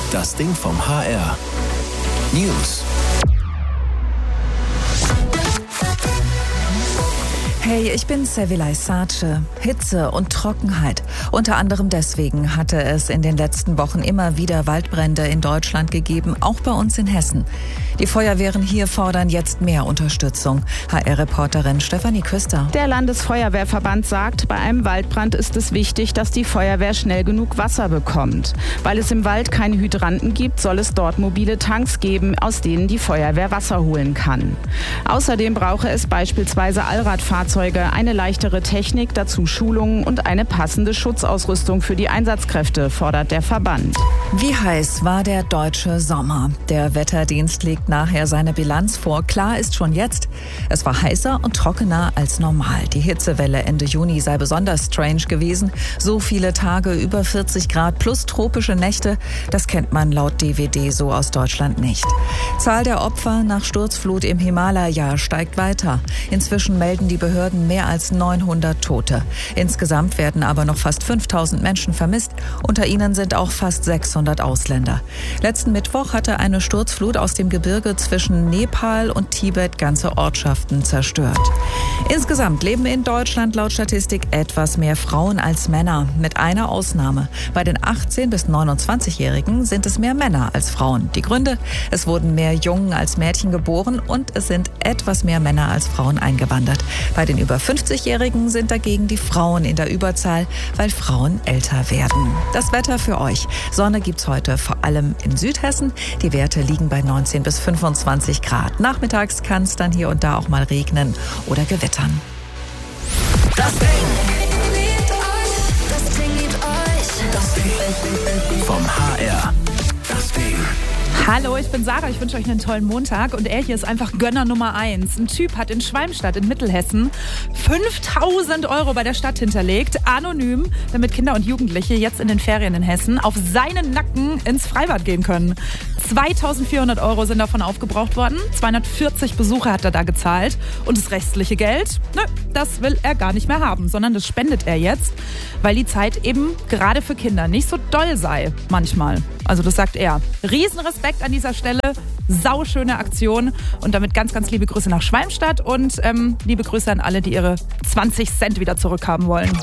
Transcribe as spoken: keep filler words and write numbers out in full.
Das Ding vom H R. News. Hey, ich bin Sevilay Sace. Hitze und Trockenheit. Unter anderem deswegen hatte es in den letzten Wochen immer wieder Waldbrände in Deutschland gegeben, auch bei uns in Hessen. Die Feuerwehren hier fordern jetzt mehr Unterstützung. H R-Reporterin Stefanie Küster. Der Landesfeuerwehrverband sagt, bei einem Waldbrand ist es wichtig, dass die Feuerwehr schnell genug Wasser bekommt. Weil es im Wald keine Hydranten gibt, soll es dort mobile Tanks geben, aus denen die Feuerwehr Wasser holen kann. Außerdem brauche es beispielsweise Allradfahrzeuge, eine leichtere Technik, dazu Schulungen und eine passende Schutzausrüstung für die Einsatzkräfte, fordert der Verband. Wie heiß war der deutsche Sommer? Der Wetterdienst legt nachher seine Bilanz vor. Klar ist schon jetzt, es war heißer und trockener als normal. Die Hitzewelle Ende Juni sei besonders strange gewesen. So viele Tage über vierzig Grad plus tropische Nächte, das kennt man laut D W D so aus Deutschland nicht. Zahl der Opfer nach Sturzflut im Himalaya steigt weiter. Inzwischen melden die Behörden mehr als neunhundert Tote. Insgesamt werden aber noch fast fünftausend Menschen vermisst. Unter ihnen sind auch fast sechshundert Ausländer. Letzten Mittwoch hatte eine Sturzflut aus dem Gebirge zwischen Nepal und Tibet ganze Ortschaften zerstört. Insgesamt leben in Deutschland laut Statistik etwas mehr Frauen als Männer. Mit einer Ausnahme. Bei den achtzehn- bis neunundzwanzigjährigen sind es mehr Männer als Frauen. Die Gründe? Es wurden mehr Jungen als Mädchen geboren und es sind etwas mehr Männer als Frauen eingewandert. Bei den über fünfzigjährigen sind dagegen die Frauen in der Überzahl, weil Frauen älter werden. Das Wetter für euch. Sonne gibt's heute vor allem in Südhessen. Die Werte liegen bei neunzehn bis fünfundzwanzig Grad. Nachmittags kann es dann hier und da auch mal regnen oder gewittern. Das Ding. Das Ding liebt euch. Das Ding vom H R. Das Ding. Hallo, ich bin Sarah, ich wünsche euch einen tollen Montag und er hier ist einfach Gönner Nummer eins. Ein Typ hat in Schwalmstadt in Mittelhessen fünftausend Euro bei der Stadt hinterlegt, anonym, damit Kinder und Jugendliche jetzt in den Ferien in Hessen auf seinen Nacken ins Freibad gehen können. zweitausendvierhundert Euro sind davon aufgebraucht worden, zweihundertvierzig Besucher hat er da gezahlt und das restliche Geld, nö, das will er gar nicht mehr haben, sondern das spendet er jetzt, weil die Zeit eben gerade für Kinder nicht so doll sei manchmal. Also das sagt er. Riesenrespekt an dieser Stelle, sauschöne Aktion und damit ganz, ganz liebe Grüße nach Schwalmstadt und ähm, liebe Grüße an alle, die ihre zwanzig Cent wieder zurückhaben wollen.